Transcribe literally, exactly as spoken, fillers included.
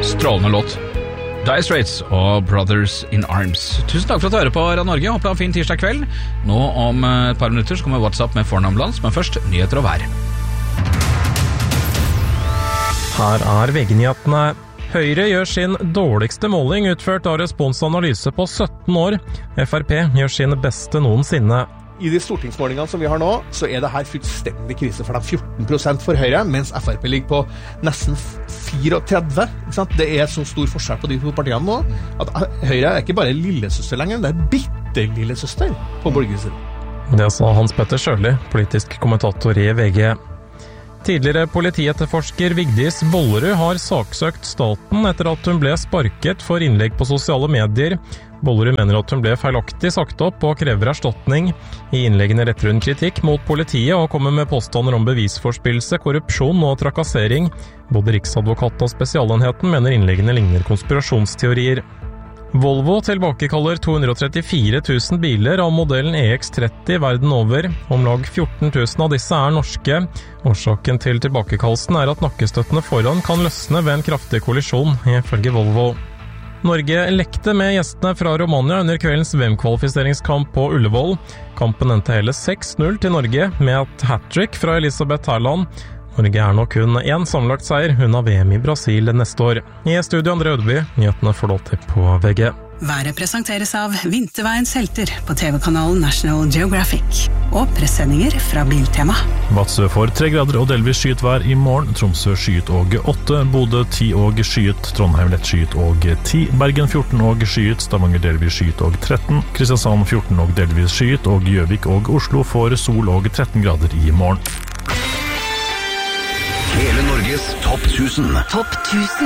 Strålende låt. Dire Straits og Brothers in Arms. Tusen takk for at du hører på Radio Norge. Håper du har en fin tirsdag kveld. Nå om et par minutter så kommer WhatsApp med fornavnlands, men først nyheter og vær. Her er V G-nyhetene. Høyre gjør sin dårligste måling utført av responsanalyse på sytten år. F R P gjør sin beste noensinne. I de stortingsmålingene som vi har nå, så er det her fullstendig krise for de fjorten prosent for Høyre, mens F R P ligger på nesten fireogtredve. Ikke sant? Det er så stor forskjell på de to partiene nå, at Høyre er ikke bare lillesøster lenger, det er bitte lillesøster på borgersiden. Det sa Hans Petter Sjøli, politisk kommentator i V G. Tidligere politietterforsker Vigdis Bollerud har saksøkt staten etter at hun ble sparket for innlegg på sosiale medier. Bollerud mener at hun ble feilaktig sagt opp og krever erstatning. I innleggene retter hun kritikk mot politiet og kommer med påstander om bevisforspillelse, korrupsjon og trakassering. Både Riksadvokaten og Spesialenheten mener innleggene ligner konspirasjonsteorier. Volvo tilbakekaller to hundre og trettifire tusen biler av modellen E X tretti verden over. Om lag fjorten tusen av disse er norske. Årsaken til tilbakekallelsen er at nakkestøttene foran kan løsne ved en kraftig kollisjon, ifølge Volvo. Norge lekte med gjestene fra Romania under kveldens V M-kvalifiseringskamp på Ullevål. Kampen endte hele seks null til Norge med et hat-trick fra Elisabeth Herland. Norge er nok kun én sammenlagt seier unna V M i Brasil neste år. I studio André Ødeby, nyhetene får lov til på V G. Været presenteres av Vinterveiens helter på T V-kanalen National Geographic og pressendinger fra Biltema. Vadsø får tre grader og delvis skyet vær i morgen. Tromsø skyet og åtte, Bodø ti og skyet, Trondheim lett skyet og ti, Bergen fjorten og skyet, Stavanger delvis skyet og tretten, Kristiansand fjorten og delvis skyet, og Gjøvik og Oslo får sol og tretten grader i morgen. Hele Norges topp tusen. Topp tusen.